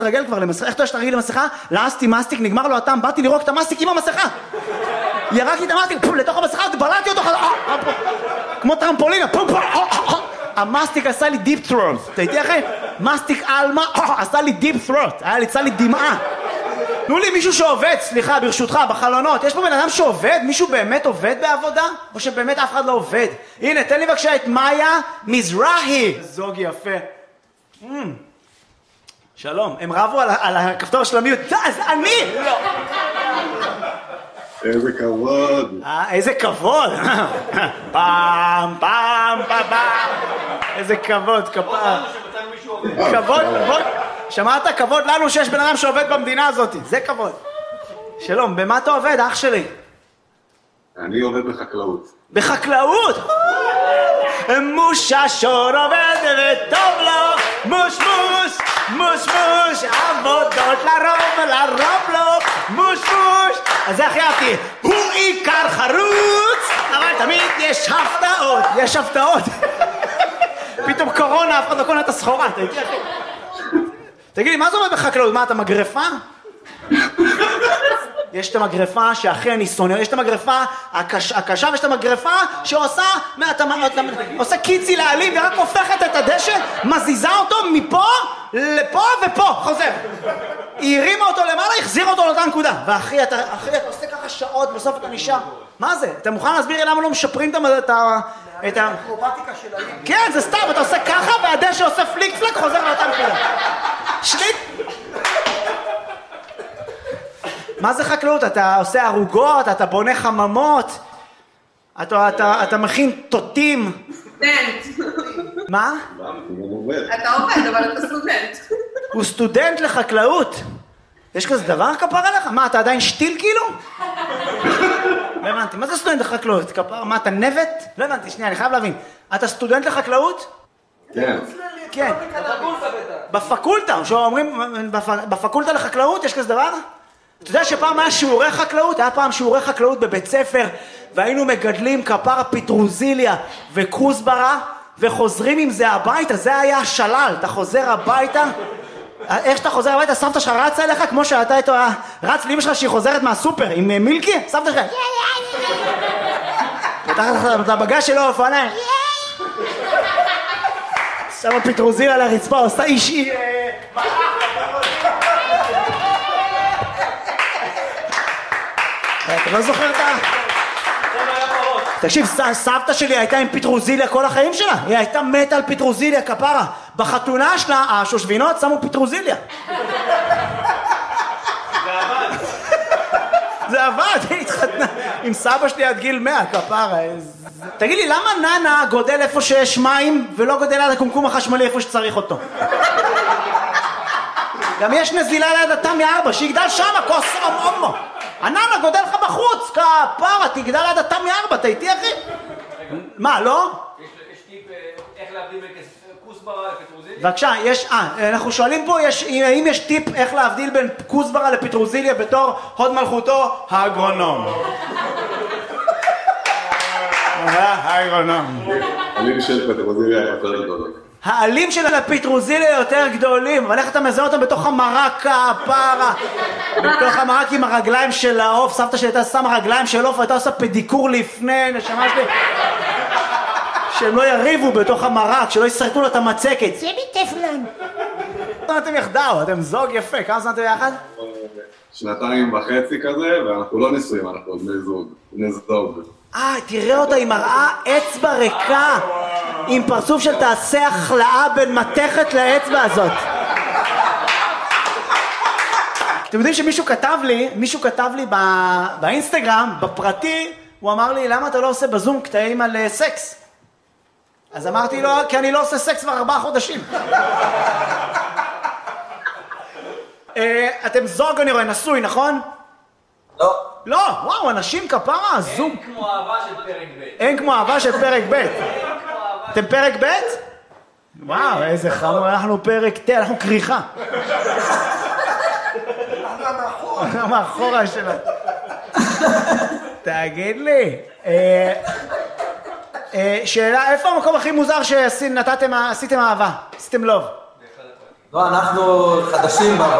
רגל כבר למסכה, איך אתה יש תרגיל למסכה? לעסתי מסטיק, נגמר לו הטעם, באתי לראות את המסטיק עם המסכה. ירקתי את המסטיק, לתוך המסכה, בלעתי אותו, כמו טרמפולינה, המסטיק עשה לי דיפ ת'רוט, אתה איתי אחי? מסטיק אלמה, עשה לי דיפ ת'רוט, יצא לי דמעה. תנו לי מישהו שעובד, סליחה, ברשותך, בחלונות, יש פה בן אדם שעובד? מישהו באמת עובד בעבודה? או שבאמת אף אחד לא עובד? הנה, תן לי בבקשה את מאיה מזרחי. זוג יפה. שלום, הם רבו על הכפתור של המיוט, אז אני לא. איזה כבוד. איזה כבוד. פעם, פעם, פעם. איזה כבוד, כבוד. כבוד, כבוד. שמעת? כבוד לנו שיש בן אדם שעובד במדינה הזאת. זה כבוד. שלום, במה אתה עובד, אח שלי? אני עובד בחקלאות. בחקלאות? מוש השור עובד וטוב לו, מוש מוש, מוש מוש, עבודות לרוב לו, מוש מוש. אז זה הכי אהבתי, הוא עיקר חרוץ, אבל תמיד יש הפתעות, יש הפתעות. פתאום קורונה, אף אחד לא קונה את הסחורה, אתה איתי אחי. תגיד לי, מה זה עובד בחקלאות? מה, אתה מגרפה? יש את המגרפה שהכי אני שונא, יש את המגרפה הקשה ויש את המגרפה שעושה עושה קיצי לעלים ורק הופכת את הדשא, מזיזה אותו מפה לפה ופה, חוזר. היא הרימה אותו למעלה, החזירה אותו לאותה נקודה. ואחי, אתה עושה ככה שעות, בסוף אתה נשאר. מה זה? אתה מוכן להסביר לי למה לא משפרים את האקרובטיקה של העלים? כן, זה סתם, אתה עושה ככה והדשא עושה פליק פלק, חוזר לאותה נקודה. שליט. מה זה חקלאות? אתה עושה ערוגות, אתה בונה חממות, אתה מכין תותים. סטודנט. מה? אתה עובד, אבל אתה סטודנט. הוא סטודנט לחקלאות. יש כזה דבר כפר עליך? מה, אתה עדיין שתיל כאילו? לא הבנתי, מה זה סטודנט לחקלאות? כפר, מה, אתה נבט? לא הבנתי, שנייה, אני חייב להבין. אתה סטודנט לחקלאות? כן. כן. בפקולטה, שאומרים, בפקולטה לחקלאות יש כזה דבר? אתה יודע שפעם היה שיעורי חקלאות? היה פעם שיעורי חקלאות בבית ספר, והיינו מגדלים כפרה פטרוזיליה וכוסברה, וחוזרים עם זה הביתה, זה היה השלל, אתה חוזר הביתה, איך שאתה חוזר הביתה, סבתא שלך רצה אליך, כמו שאתה איתו רץ לאמא שלך שהיא חוזרת מהסופר, עם מילקי, סבתא שלך, פותחת את הבגז שלו, אופניים, שמה פטרוזיליה על הרצפה, עושה אישי, אתה לא זוכר את ה... תקשיב, סבתא שלי הייתה עם פטרוזיליה כל החיים שלה. היא הייתה מתה על פטרוזיליה, כפרה. בחתונה שלה, השושבינות שמו פטרוזיליה. זה עבד. זה עבד, היא התחתנה עם סבא שלי עד גיל 100, כפרה. תגיד לי, למה ננה גודל איפה שיש מים ולא גודל עד הקומקום החשמלי איפה שצריך אותו? גם יש נזילה ליד התמי 4, שיגדל שמה, כוס אומו. הננה גודל לך בחוץ, כפרה, תגדל עד התמי 4, אתה איתי אחי? מה, לא? יש טיפ איך להבדיל בין כוסברה לפטרוזיליה? בבקשה, אנחנו שואלים פה, האם יש טיפ איך להבדיל בין כוסברה לפטרוזיליה בתור הוד מלכותו האגרונום? האגרונום. העלים של פטרוזיליה יותר גדולים. העלים של הפטרוזיליה יותר גדולים, אבל איך אתה מזהה אותם בתוך המרק הפרה, בתוך המרק עם הרגליים של העוף, סבתא שלי הייתה שמה רגליים של עוף, הייתה עושה פדיקור לפני, נשמה שלי, שהם לא יריבו בתוך המרק, שלא יסרטו לה את המצקת. זה בטפלון. כמה אתם יחדיו? אתם זוג יפה, כמה זמן אתם יחד? 2.5 כזה, ואנחנו לא נשואים, אנחנו בני זוג. תראה אותה, היא מראה אצבע ריקה, עם פרצוף של תעשה החלאה בין מתכת לאצבע הזאת. אתם יודעים שמישהו כתב לי באינסטגרם, בפרטי, הוא אמר לי, למה אתה לא עושה בזום קטעים על סקס? אז אמרתי לו, כי אני לא עושה סקס כבר 4 חודשים. אתם זוג, אני רואה, נשוי, נכון? לא. לא, וואו, אנשים כפרה, זוג. אין כמו אהבה של פרק ב'. אין כמו אהבה של פרק ב'. אתם פרק ב'? וואו, איזה חמור, אנחנו פרק ת', אנחנו קריחה. אנחנו מאחורה שלה. תגיד לי, שאלה, איפה המקום הכי מוזר שעשיתם אהבה? עשיתם לוב? לא, אנחנו חדשים